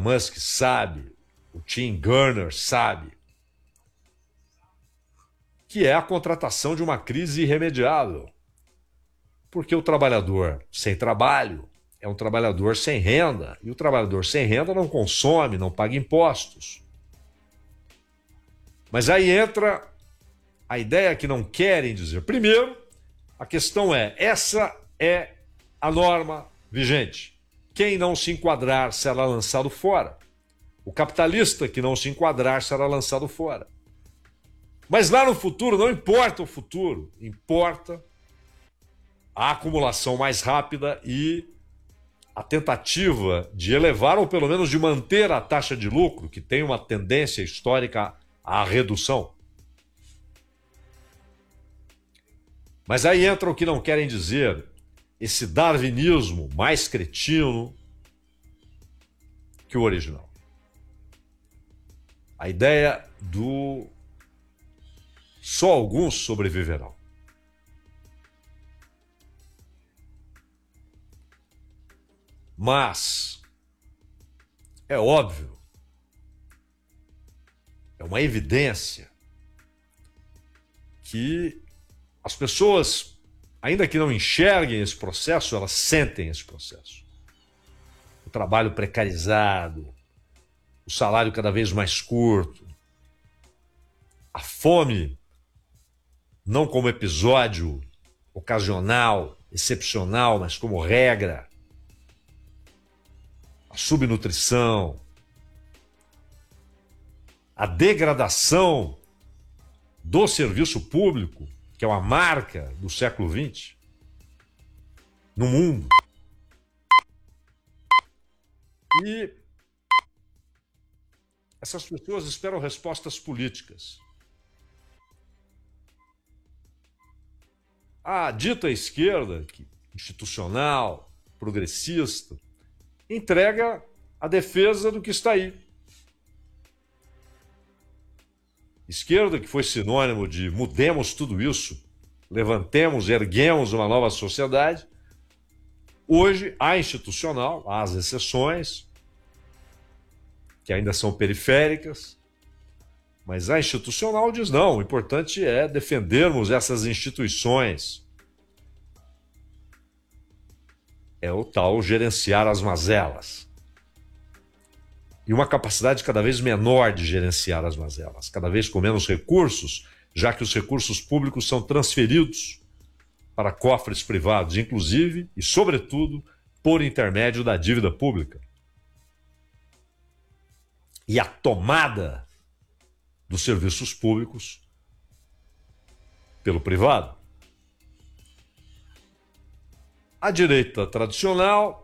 Musk sabe, o Tim Gurner sabe, que é a contratação de uma crise irremediável. Porque o trabalhador sem trabalho é um trabalhador sem renda, e o trabalhador sem renda não consome, não paga impostos. Mas aí entra a ideia que não querem dizer. Primeiro, a questão é, essa é a norma vigente. Quem não se enquadrar será lançado fora. O capitalista que não se enquadrar será lançado fora. Mas lá no futuro, não importa o futuro, importa a acumulação mais rápida e a tentativa de elevar ou pelo menos de manter a taxa de lucro, que tem uma tendência histórica à redução. Mas aí entra o que não querem dizer, esse darwinismo mais cretino que o original. A ideia do só alguns sobreviverão. Mas é óbvio, é uma evidência que as pessoas, ainda que não enxerguem esse processo, elas sentem esse processo. O trabalho precarizado, o salário cada vez mais curto, a fome, não como episódio ocasional, excepcional, mas como regra, a subnutrição, a degradação do serviço público, que é uma marca do século XX, no mundo. E essas pessoas esperam respostas políticas. A dita esquerda, institucional, progressista, entrega a defesa do que está aí. Esquerda, que foi sinônimo de mudemos tudo isso, levantemos, erguemos uma nova sociedade. Hoje, a institucional, há as exceções, que ainda são periféricas, mas a institucional diz não, o importante é defendermos essas instituições. É o tal gerenciar as mazelas. E uma capacidade cada vez menor de gerenciar as mazelas, cada vez com menos recursos, já que os recursos públicos são transferidos para cofres privados, inclusive e sobretudo por intermédio da dívida pública. E a tomada dos serviços públicos pelo privado. A direita tradicional,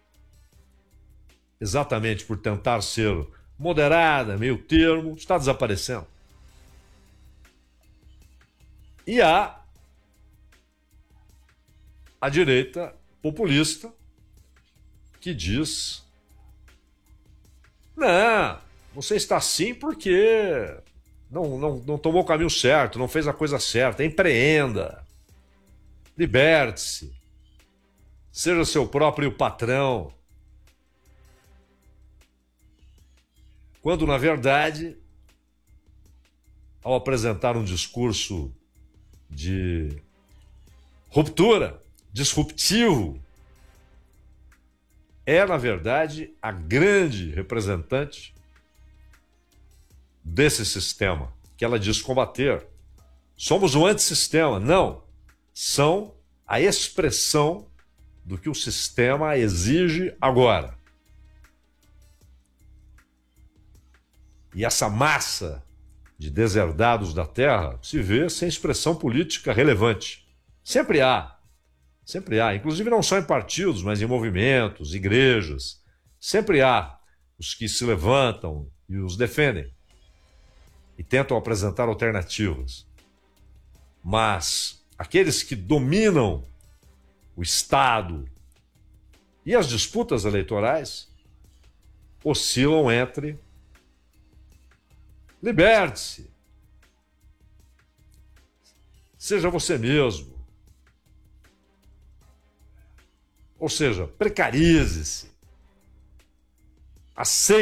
exatamente por tentar ser moderada, meio termo, está desaparecendo. E há a direita populista que diz: não, você está assim porque não tomou o caminho certo, não fez a coisa certa, empreenda, liberte-se, seja seu próprio patrão. Quando, na verdade, ao apresentar um discurso de ruptura, disruptivo, é, na verdade, a grande representante desse sistema, que ela diz combater. Somos o antissistema. Não, são a expressão do que o sistema exige agora. E essa massa de deserdados da terra se vê sem expressão política relevante. Sempre há. Sempre há. Inclusive não só em partidos, mas em movimentos, igrejas. Sempre há os que se levantam e os defendem. E tentam apresentar alternativas. Mas aqueles que dominam o Estado e as disputas eleitorais oscilam entre liberte-se, seja você mesmo, ou seja, precarize-se, aceite